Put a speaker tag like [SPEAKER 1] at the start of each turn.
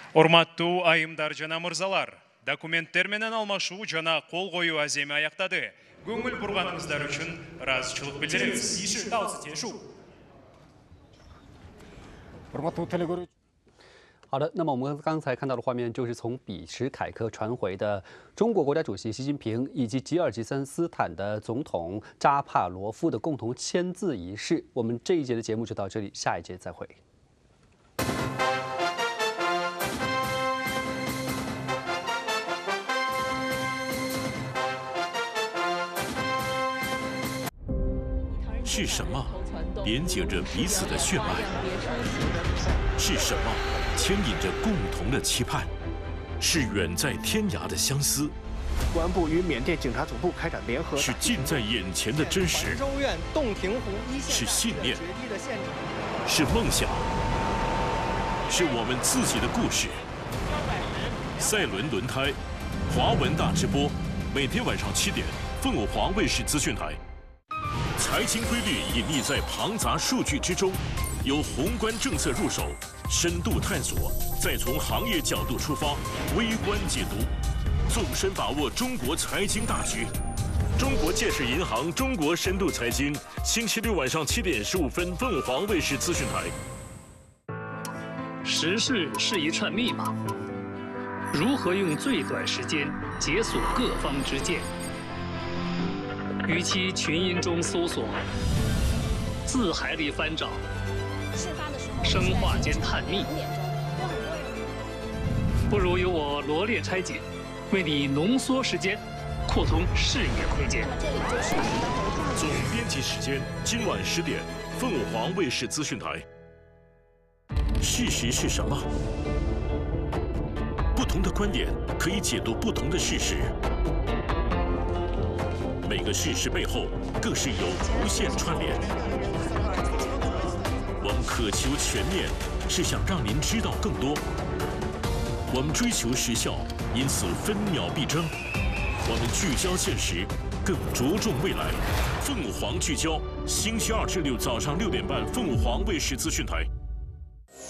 [SPEAKER 1] Урматтуу айымдар жана мырзалар, документтер менен алмашуу жана кол коюу аземи аяктады. Көңүл бурганыңыздар үчүн ыраазычылык билдиребиз.
[SPEAKER 2] 仪式到此结束。
[SPEAKER 3] 好的，那么我们刚才看到的画面就是从比什凯克传回的中国国家主席习近平以及吉尔吉斯斯坦的总统扎帕罗夫的共同签字仪式。我们这一节的节目就到这里，下一节再会。
[SPEAKER 4] 是什么连接着彼此的血脉？是什么牵引着共同的期盼？是远在天涯的相思。
[SPEAKER 5] 公安部与缅甸警察总部开展联合。
[SPEAKER 4] 是近在眼前的真实。
[SPEAKER 5] 州院洞庭湖一线。
[SPEAKER 4] 是信念。是梦想。是我们自己的故事。赛伦轮胎，华文大直播，每天晚上7点，凤凰卫视资讯台。 财经规律隐匿在庞杂数据之中，由宏观政策入手，深度探索，再从行业角度出发，微观解读，纵深把握中国财经大局。中国建设银行中国深度财经，星期六晚上7点15分，凤凰卫视资讯台。
[SPEAKER 6] 时事是一串密码，如何用最短时间解锁各方之见？ 与其群音中搜索，字海里翻找，生化间探秘，不如由我罗列拆解，为你浓缩时间，扩通视野空间。
[SPEAKER 4] 总编辑时间今晚10点，凤凰卫视资讯台。事实是什么？不同的观点可以解读不同的事实。 每个事实背后，更是有无限串联。我们渴求全面，是想让您知道更多。我们追求时效，因此分秒必争。我们聚焦现实，更着重未来。凤凰聚焦，星期2至6早上6点半，凤凰卫视资讯台。